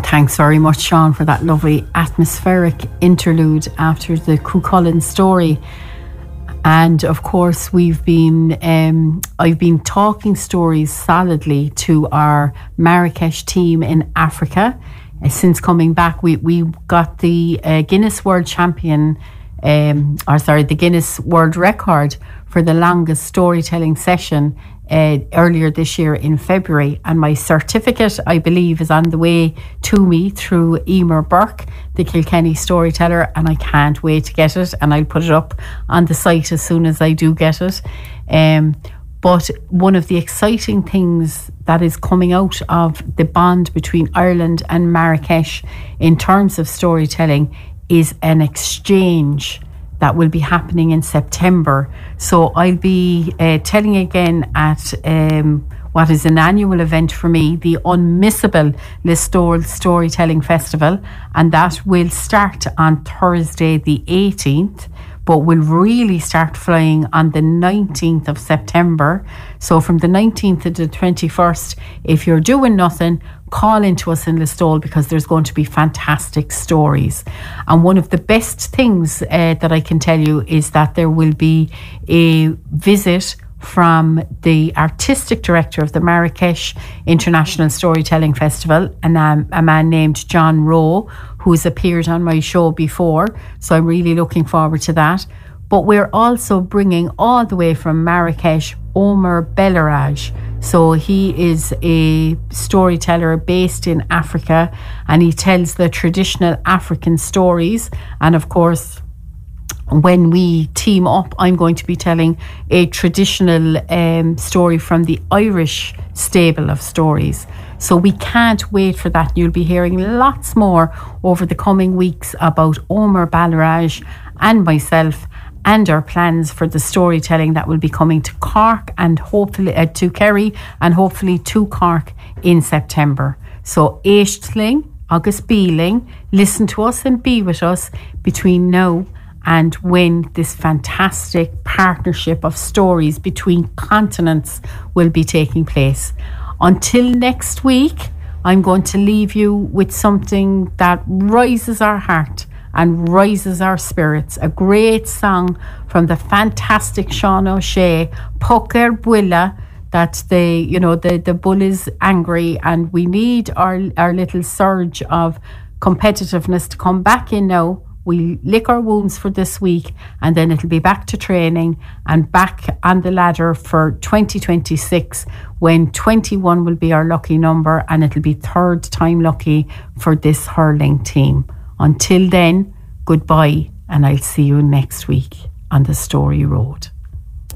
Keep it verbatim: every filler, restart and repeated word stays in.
Thanks very much, Sean, for that lovely atmospheric interlude after the Cuchulainn story. And of course, we've been um, I've been talking stories solidly to our Marrakesh team in Africa. Uh, since coming back, we, we got the uh, Guinness World Champion, um, or sorry, the Guinness World Record for the longest storytelling session uh, earlier this year in February. And my certificate, I believe, is on the way to me through Emer Burke, the Kilkenny storyteller, and I can't wait to get it. And I'll put it up on the site as soon as I do get it. Um, But one of the exciting things that is coming out of the bond between Ireland and Marrakesh in terms of storytelling is an exchange that will be happening in September. So I'll be uh, telling again at um, what is an annual event for me, the unmissable Listowel Storytelling Festival, and that will start on Thursday the eighteenth. But will really start flying on the nineteenth of September. So from the nineteenth to the twenty-first, if you're doing nothing, call into us in Listowel, because there's going to be fantastic stories. And one of the best things uh, that I can tell you is that there will be a visit from the artistic director of the Marrakesh International Storytelling Festival, and um, a man named John Rowe, who's appeared on my show before. So I'm really looking forward to that. But we're also bringing all the way from Marrakesh, Omer Bellaraj. So he is a storyteller based in Africa, and he tells the traditional African stories. And of course, when we team up, I'm going to be telling a traditional um, story from the Irish stable of stories. So we can't wait for that. You'll be hearing lots more over the coming weeks about Omer Bellaraj and myself, and our plans for the storytelling that will be coming to Cork and hopefully uh, to Kerry, and hopefully to Cork in September. So Eistling, August Beeling, listen to us and be with us between now and when this fantastic partnership of stories between continents will be taking place. Until next week, I'm going to leave you with something that rises our heart and rises our spirits. A great song from the fantastic Sean O'Shea, Pucker Bwilla, that the, you know, the, the bull is angry, and we need our, our little surge of competitiveness to come back in now. We'll lick our wounds for this week, and then it'll be back to training and back on the ladder for twenty twenty-six, when twenty-one will be our lucky number, and it'll be third time lucky for this hurling team. Until then, goodbye, and I'll see you next week on the Story Road.